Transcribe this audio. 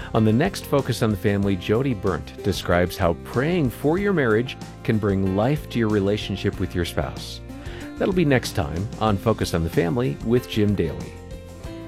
On the next Focus on the Family, Jody Burnt describes how praying for your marriage can bring life to your relationship with your spouse. That'll be next time on Focus on the Family with Jim Daly.